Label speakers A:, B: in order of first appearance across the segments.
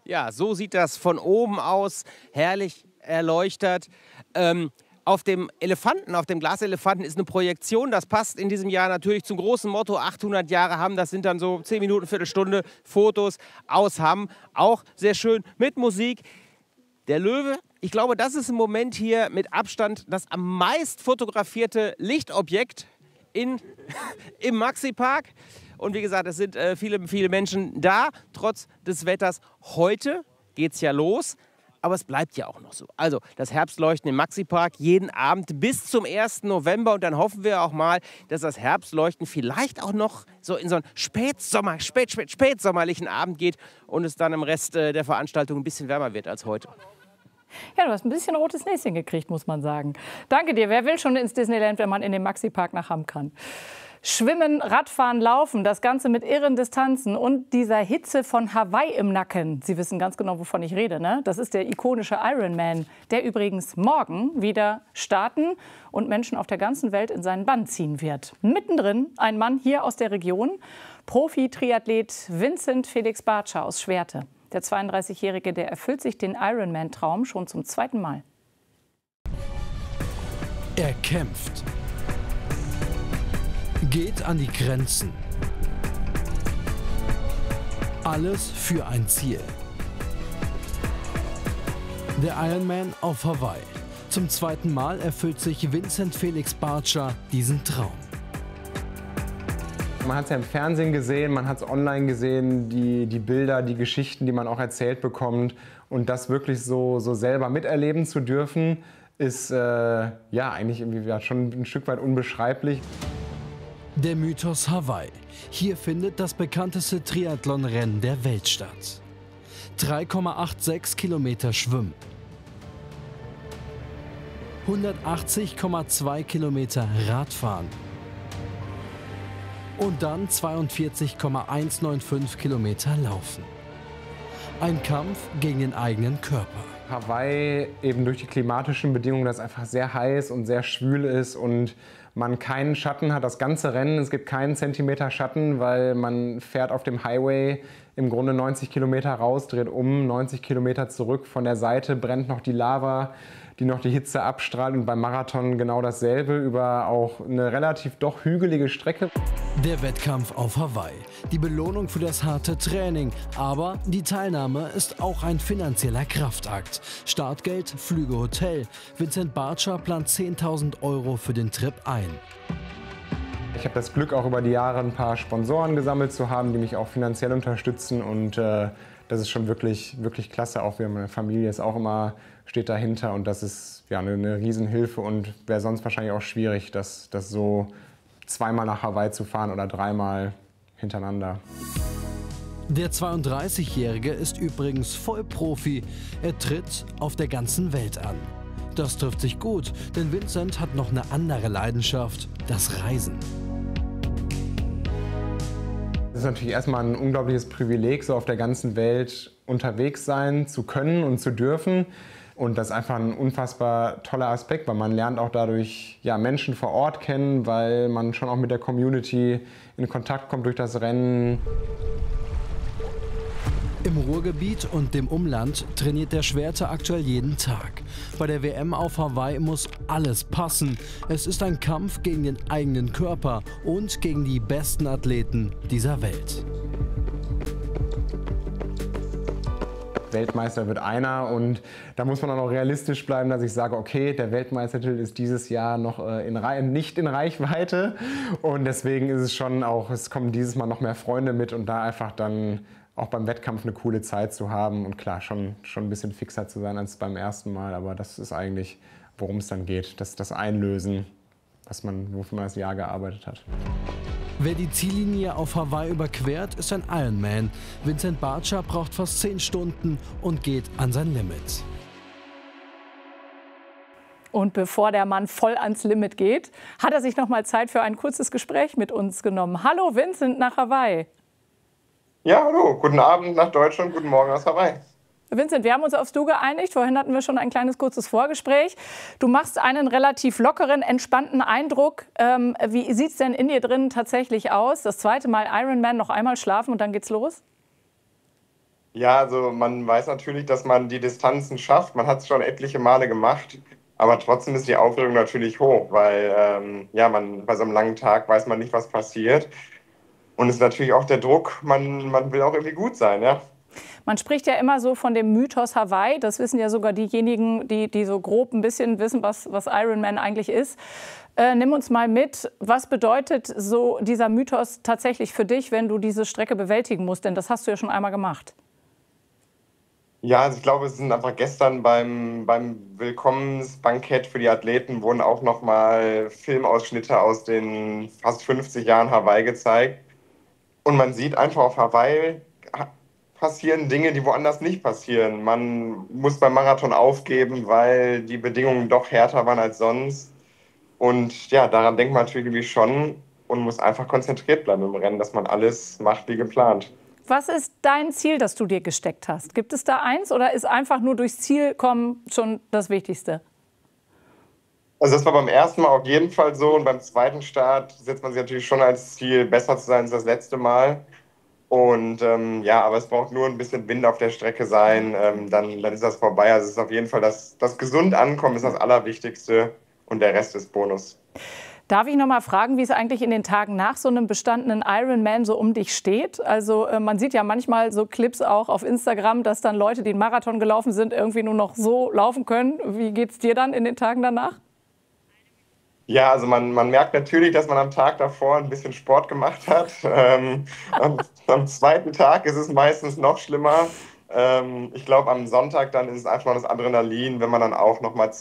A: Ja, so sieht das von oben aus, herrlich erleuchtet. Auf dem Elefanten, auf dem Glaselefanten ist eine Projektion. Das passt in diesem Jahr natürlich zum großen Motto 800 Jahre Hamm. Das sind dann so 10 Minuten, Viertelstunde Fotos aus Hamm. Auch sehr schön mit Musik. Der Löwe, ich glaube, das ist im Moment hier mit Abstand das am meist fotografierte Lichtobjekt im Maxi-Park. Und wie gesagt, es sind viele Menschen da, trotz des Wetters. Heute geht es ja los. Aber es bleibt ja auch noch so. Also das Herbstleuchten im Maxi-Park jeden Abend bis zum 1. November. Und dann hoffen wir auch mal, dass das Herbstleuchten vielleicht auch noch so in so einen spätsommerlichen Abend geht und es dann im Rest der Veranstaltung ein bisschen wärmer wird als heute.
B: Ja, du hast ein bisschen rotes Näschen gekriegt, muss man sagen. Danke dir. Wer will schon ins Disneyland, wenn man in den Maxi-Park nach Hamm kann? Schwimmen, Radfahren, Laufen, das Ganze mit irren Distanzen und dieser Hitze von Hawaii im Nacken. Sie wissen ganz genau, wovon ich rede, ne? Das ist der ikonische Ironman, der übrigens morgen wieder starten und Menschen auf der ganzen Welt in seinen Bann ziehen wird. Mittendrin ein Mann hier aus der Region, Profi-Triathlet Vincent Felix Bartscher aus Schwerte. Der 32-Jährige, der erfüllt sich den Ironman-Traum schon zum 2. Mal.
C: Er kämpft. Geht an die Grenzen. Alles für ein Ziel. Der Ironman auf Hawaii. Zum 2. Mal erfüllt sich Vincent Felix Bartscher diesen Traum.
D: Man hat es ja im Fernsehen gesehen, man hat es online gesehen, die Bilder, die Geschichten, die man auch erzählt bekommt. Und das wirklich so selber miterleben zu dürfen, ist ja eigentlich irgendwie schon ein Stück weit unbeschreiblich.
C: Der Mythos Hawaii. Hier findet das bekannteste Triathlon-Rennen der Welt statt. 3,86 Kilometer Schwimmen. 180,2 Kilometer Radfahren. Und dann 42,195 Kilometer Laufen. Ein Kampf gegen den eigenen Körper.
D: Hawaii eben durch die klimatischen Bedingungen, dass es einfach sehr heiß und sehr schwül ist und man keinen Schatten hat, das ganze Rennen, es gibt keinen Zentimeter Schatten, weil man fährt auf dem Highway im Grunde 90 Kilometer raus, dreht um, 90 Kilometer zurück, von der Seite brennt noch die Lava, die noch die Hitze abstrahlt und beim Marathon genau dasselbe über auch eine relativ doch hügelige Strecke.
C: Der Wettkampf auf Hawaii, die Belohnung für das harte Training, aber die Teilnahme ist auch ein finanzieller Kraftakt. Startgeld, Flüge, Hotel. Vincent Bartscher plant 10.000 € für den Trip ein.
D: Ich habe das Glück, auch über die Jahre ein paar Sponsoren gesammelt zu haben, die mich auch finanziell unterstützen und das ist schon wirklich klasse. Auch meine Familie ist auch immer, steht dahinter und das ist ja eine Riesenhilfe und wäre sonst wahrscheinlich auch schwierig, das so zweimal nach Hawaii zu fahren oder dreimal hintereinander.
C: Der 32-Jährige ist übrigens Vollprofi. Er tritt auf der ganzen Welt an. Das trifft sich gut, denn Vincent hat noch eine andere Leidenschaft, das Reisen.
D: Es ist natürlich erstmal ein unglaubliches Privileg, so auf der ganzen Welt unterwegs sein zu können und zu dürfen. Und das ist einfach ein unfassbar toller Aspekt, weil man lernt auch dadurch Menschen vor Ort kennen, weil man schon auch mit der Community in Kontakt kommt durch das Rennen.
C: Im Ruhrgebiet und dem Umland trainiert der Schwerte aktuell jeden Tag. Bei der WM auf Hawaii muss alles passen. Es ist ein Kampf gegen den eigenen Körper und gegen die besten Athleten dieser Welt.
D: Weltmeister wird einer und da muss man auch noch realistisch bleiben, dass ich sage, okay, der Weltmeistertitel ist dieses Jahr noch nicht in Reichweite und deswegen ist es schon auch, es kommen dieses Mal noch mehr Freunde mit und da einfach dann auch beim Wettkampf eine coole Zeit zu haben und klar, schon ein bisschen fixer zu sein als beim ersten Mal, aber das ist eigentlich, worum es dann geht, das Einlösen, wofür man das Jahr gearbeitet hat.
C: Wer die Ziellinie auf Hawaii überquert, ist ein Ironman. Vincent Bartscher braucht fast 10 Stunden und geht an sein Limit.
B: Und bevor der Mann voll ans Limit geht, hat er sich noch mal Zeit für ein kurzes Gespräch mit uns genommen. Hallo Vincent nach Hawaii.
E: Ja, hallo. Guten Abend nach Deutschland, guten Morgen aus Hawaii.
B: Vincent, wir haben uns aufs Du geeinigt. Vorhin hatten wir schon ein kleines kurzes Vorgespräch. Du machst einen relativ lockeren, entspannten Eindruck. Wie sieht es denn in dir drin tatsächlich aus? Das 2. Mal Ironman, noch einmal schlafen und dann geht's los?
E: Ja, also man weiß natürlich, dass man die Distanzen schafft. Man hat es schon etliche Male gemacht, aber trotzdem ist die Aufregung natürlich hoch, weil ja, man bei so einem langen Tag weiß man nicht, was passiert. Und es ist natürlich auch der Druck, man will auch irgendwie gut sein, ja.
B: Man spricht ja immer so von dem Mythos Hawaii. Das wissen ja sogar diejenigen, die so grob ein bisschen wissen, was Ironman eigentlich ist. Nimm uns mal mit, was bedeutet so dieser Mythos tatsächlich für dich, wenn du diese Strecke bewältigen musst? Denn das hast du ja schon einmal gemacht.
E: Ja, also ich glaube, es sind einfach gestern beim Willkommensbankett für die Athleten wurden auch nochmal Filmausschnitte aus den fast 50 Jahren Hawaii gezeigt. Und man sieht einfach auf Hawaii passieren Dinge, die woanders nicht passieren. Man muss beim Marathon aufgeben, weil die Bedingungen doch härter waren als sonst. Und ja, daran denkt man natürlich irgendwie schon und muss einfach konzentriert bleiben im Rennen, dass man alles macht wie geplant.
B: Was ist dein Ziel, das du dir gesteckt hast? Gibt es da eins oder ist einfach nur durchs Ziel kommen schon das Wichtigste?
E: Also das war beim ersten Mal auf jeden Fall so und beim zweiten Start setzt man sich natürlich schon als Ziel, besser zu sein als das letzte Mal. Und ja, aber es braucht nur ein bisschen Wind auf der Strecke sein, dann ist das vorbei. Also es ist auf jeden Fall das gesund ankommen ist das Allerwichtigste und der Rest ist Bonus.
B: Darf ich noch mal fragen, wie es eigentlich in den Tagen nach so einem bestandenen Ironman so um dich steht? Also man sieht ja manchmal so Clips auch auf Instagram, dass dann Leute, die einen Marathon gelaufen sind, irgendwie nur noch so laufen können. Wie geht's dir dann in den Tagen danach?
E: Ja, also man merkt natürlich, dass man am Tag davor ein bisschen Sport gemacht hat. Am zweiten Tag ist es meistens noch schlimmer. Ich glaube, am Sonntag dann ist es einfach mal das Adrenalin, wenn man dann auch nochmal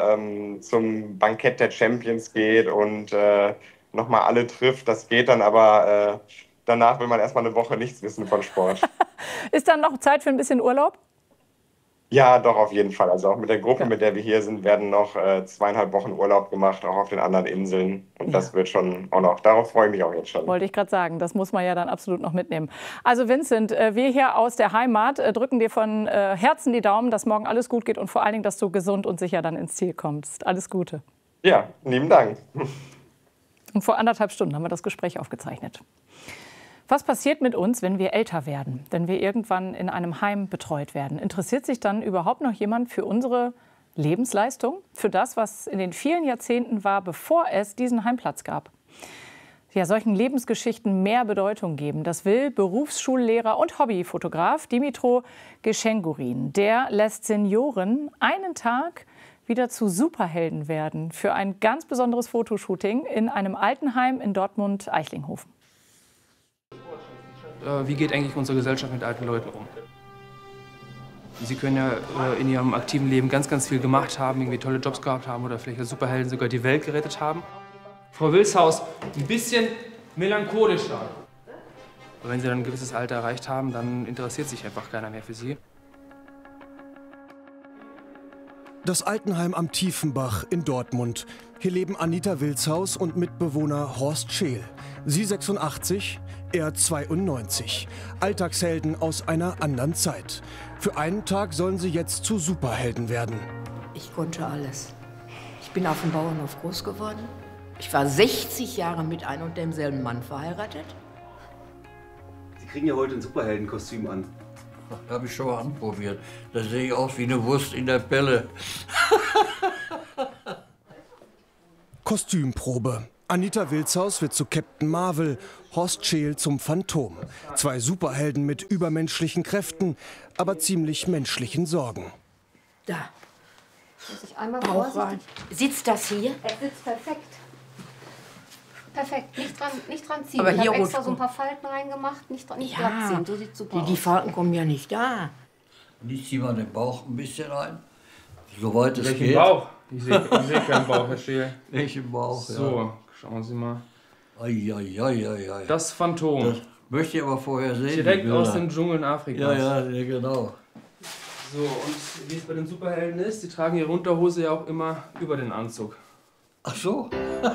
E: zum Bankett der Champions geht und nochmal alle trifft. Das geht dann, aber danach will man erstmal eine Woche nichts wissen von Sport.
B: Ist dann noch Zeit für ein bisschen Urlaub?
E: Ja, doch, auf jeden Fall. Also auch mit der Gruppe, mit der wir hier sind, werden noch 2,5 Wochen Urlaub gemacht, auch auf den anderen Inseln. Und das wird schon auch noch, darauf freue ich mich auch jetzt schon.
B: Wollte ich gerade sagen, das muss man ja dann absolut noch mitnehmen. Also Vincent, wir hier aus der Heimat drücken dir von Herzen die Daumen, dass morgen alles gut geht und vor allen Dingen, dass du gesund und sicher dann ins Ziel kommst. Alles Gute.
E: Ja, lieben Dank.
B: Und vor 1,5 Stunden haben wir das Gespräch aufgezeichnet. Was passiert mit uns, wenn wir älter werden, wenn wir irgendwann in einem Heim betreut werden? Interessiert sich dann überhaupt noch jemand für unsere Lebensleistung, für das, was in den vielen Jahrzehnten war, bevor es diesen Heimplatz gab? Ja, solchen Lebensgeschichten mehr Bedeutung geben. Das will Berufsschullehrer und Hobbyfotograf Dimitro Geschengurin. Der lässt Senioren einen Tag wieder zu Superhelden werden für ein ganz besonderes Fotoshooting in einem Altenheim in Dortmund-Eichlinghofen.
F: Wie geht eigentlich unsere Gesellschaft mit alten Leuten um? Sie können ja in ihrem aktiven Leben ganz, ganz viel gemacht haben, irgendwie tolle Jobs gehabt haben oder vielleicht als Superhelden sogar die Welt gerettet haben. Frau Wilshaus, ein bisschen melancholischer. Aber wenn Sie dann ein gewisses Alter erreicht haben, dann interessiert sich einfach keiner mehr für Sie.
G: Das Altenheim am Tiefenbach in Dortmund. Hier leben Anita Wilshaus und Mitbewohner Horst Scheel. Sie 86, er 92. Alltagshelden aus einer anderen Zeit. Für einen Tag sollen sie jetzt zu Superhelden werden.
H: Ich konnte alles. Ich bin auf dem Bauernhof groß geworden. Ich war 60 Jahre mit einem und demselben Mann verheiratet.
I: Sie kriegen ja heute ein Superheldenkostüm an.
J: Habe ich schon mal anprobiert. Da sehe ich aus wie eine Wurst in der Pelle.
G: Kostümprobe. Anita Wilshaus wird zu Captain Marvel, Horst Scheel zum Phantom. Zwei Superhelden mit übermenschlichen Kräften, aber ziemlich menschlichen Sorgen.
H: Da.
K: Muss ich einmal
H: Bauch rein. Sitzt das hier?
K: Es sitzt perfekt. Perfekt, nicht dran ziehen.
H: Aber
K: ich
H: hier
K: habe extra
H: rot-
K: so ein paar Falten reingemacht, nicht glatt
H: Ja,
K: ziehen, so sieht super
H: die
K: aus.
H: Falten kommen ja nicht da.
J: Und ich ziehe mal den Bauch ein bisschen ein, soweit es
F: Welchen
J: geht.
F: Bauch? Ich sehe keinen Bauch, Herr Scheel.
J: Welchen Bauch,
F: So,
J: ja.
F: schauen Sie mal.
J: Ai.
F: Das Phantom.
J: Das möchte ich aber vorher sehen.
F: Direkt
J: die Bilder.
F: aus den Dschungeln Afrikas.
J: Ja, genau.
F: So, und wie es bei den Superhelden ist, die tragen ihre Unterhose ja auch immer über den Anzug.
J: Ach so.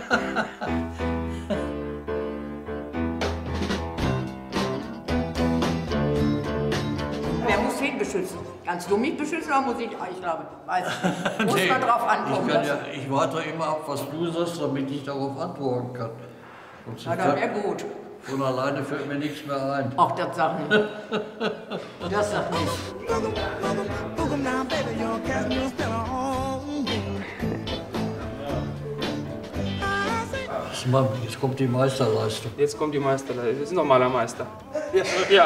H: Wer muss wen beschützen? Kannst du mich beschützen oder muss ich? Ich glaube, weiß ich. Muss man drauf ankommen.
J: Ich warte immer ab, was du sagst, damit ich darauf antworten kann.
H: Na, dann wäre gut.
J: Von alleine fällt mir nichts mehr ein.
H: Auch das sagt nicht. Das sagt nicht.
J: Mann, jetzt kommt die Meisterleistung.
F: Jetzt kommt die Meisterleistung. Das ist ein normaler Meister. Ja.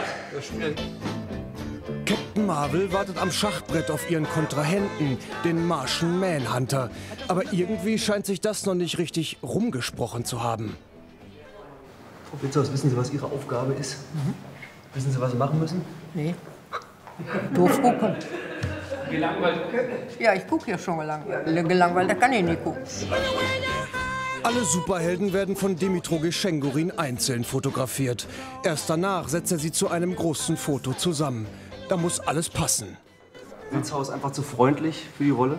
G: Captain Marvel wartet am Schachbrett auf ihren Kontrahenten, den Martian Manhunter. Aber irgendwie scheint sich das noch nicht richtig rumgesprochen zu haben.
I: Frau Wilshaus, wissen Sie, was Ihre Aufgabe ist? Wissen Sie, was Sie machen müssen?
H: Nee. Doof gucken.
F: Gelangweilt.
H: Ja, ich gucke ja schon gelangweilt. Gelangweilt, da kann ich nicht gucken.
G: Alle Superhelden werden von Dimitro Geschengurin einzeln fotografiert. Erst danach setzt er sie zu einem großen Foto zusammen. Da muss alles passen.
I: Wilshaus einfach zu freundlich für die Rolle?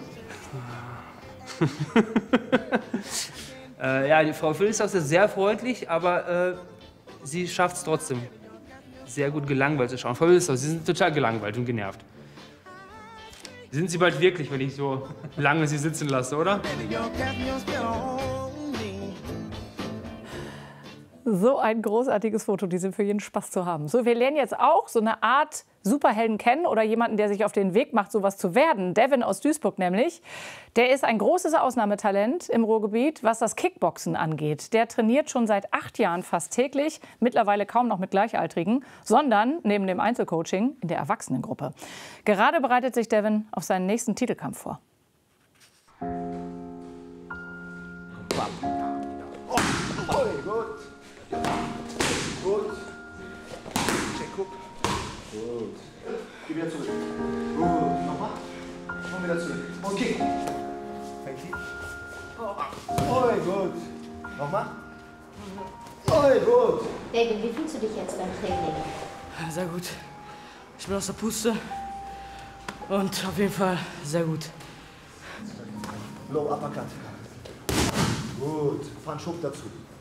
F: Ja, die Frau Wilshaus ist sehr freundlich, aber sie schafft es trotzdem, sehr gut gelangweilt zu schauen. Frau Wilshaus, Sie sind total gelangweilt und genervt. Sind Sie bald wirklich, wenn ich so lange Sie sitzen lasse, oder?
B: So ein großartiges Foto, die sind für jeden Spaß zu haben. So, wir lernen jetzt auch so eine Art Superhelden kennen oder jemanden, der sich auf den Weg macht, sowas zu werden. Devin aus Duisburg nämlich. Der ist ein großes Ausnahmetalent im Ruhrgebiet, was das Kickboxen angeht. Der trainiert schon seit 8 Jahren fast täglich, mittlerweile kaum noch mit Gleichaltrigen, sondern neben dem Einzelcoaching in der Erwachsenengruppe. Gerade bereitet sich Devin auf seinen nächsten Titelkampf vor.
L: Gut. Check, guck. Gut. Geh wieder zurück. Gut. Nochmal. Komm wieder zurück. Und kick. Fängt Oi, gut. Nochmal. Oi, gut.
K: David, wie fühlst du dich jetzt beim Training?
M: Sehr gut. Ich bin aus der Puste. Und auf jeden Fall sehr gut.
L: Low Uppercut. Gut. Fahren Schub dazu.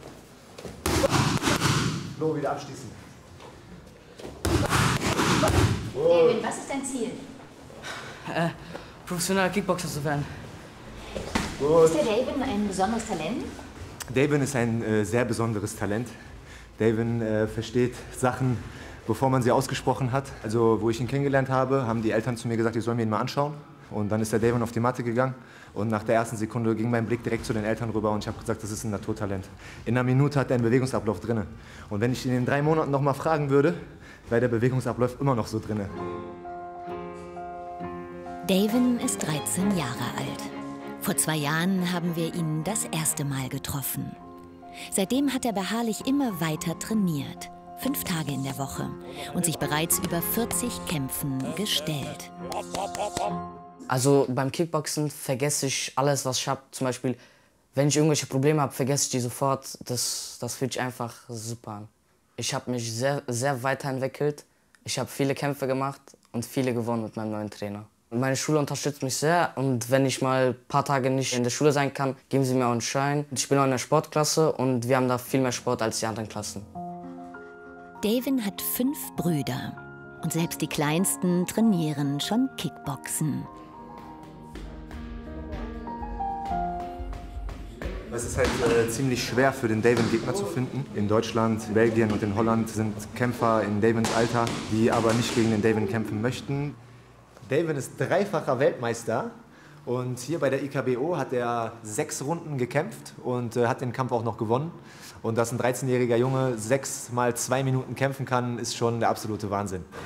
L: Low wieder abschließen.
K: David, was ist dein Ziel?
M: Professioneller Kickboxer zu werden.
L: Gut.
K: Ist der David ein besonderes Talent?
L: Davin ist ein sehr besonderes Talent. Davin versteht Sachen, bevor man sie ausgesprochen hat. Also, wo ich ihn kennengelernt habe, haben die Eltern zu mir gesagt, ich soll mir ihn mal anschauen. Und dann ist der Davin auf die Matte gegangen. Und nach der ersten Sekunde ging mein Blick direkt zu den Eltern rüber und ich habe gesagt, das ist ein Naturtalent. In einer Minute hat er einen Bewegungsablauf drin. Und wenn ich ihn in 3 Monaten noch mal fragen würde, wäre der Bewegungsablauf immer noch so drin.
N: Davin ist 13 Jahre alt. Vor 2 Jahren haben wir ihn das erste Mal getroffen. Seitdem hat er beharrlich immer weiter trainiert. 5 Tage in der Woche und sich bereits über 40 Kämpfen gestellt.
M: Also beim Kickboxen vergesse ich alles, was ich habe. Zum Beispiel, wenn ich irgendwelche Probleme habe, vergesse ich die sofort. Das fühlt sich einfach super an. Ich habe mich sehr weiterentwickelt. Ich habe viele Kämpfe gemacht und viele gewonnen mit meinem neuen Trainer. Meine Schule unterstützt mich sehr und wenn ich mal ein paar Tage nicht in der Schule sein kann, geben sie mir auch einen Schein. Ich bin auch in der Sportklasse und wir haben da viel mehr Sport als die anderen Klassen.
N: Davin hat 5 Brüder und selbst die Kleinsten trainieren schon Kickboxen.
L: Es ist halt ziemlich schwer für den Davin Gegner zu finden. In Deutschland, Belgien und in Holland sind Kämpfer in Davins Alter, die aber nicht gegen den Davin kämpfen möchten. Davin ist 3-facher Weltmeister und hier bei der IKBO hat er 6 Runden gekämpft und hat den Kampf auch noch gewonnen. Und dass ein 13-jähriger Junge 6 mal 2 Minuten kämpfen kann, ist schon der absolute Wahnsinn.